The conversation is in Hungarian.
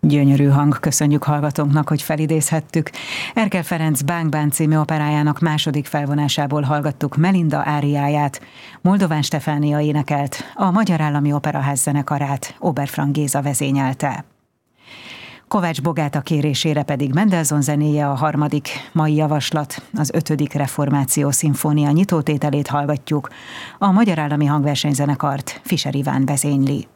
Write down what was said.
Gyönyörű hang, köszönjük hallgatónknak, hogy felidézhettük. Erkel Ferenc Bánk Bán című operájának második felvonásából hallgattuk Melinda áriáját. Moldován Stefánia énekelt, a Magyar Állami Operaház zenekarát Oberfrank Géza vezényelte. Kovács Bogáta kérésére pedig Mendelssohn zenéje a harmadik mai javaslat, az 5. reformáció szimfónia nyitótételét hallgatjuk. A Magyar Állami Hangversenyzenekart Fischer Iván vezényli.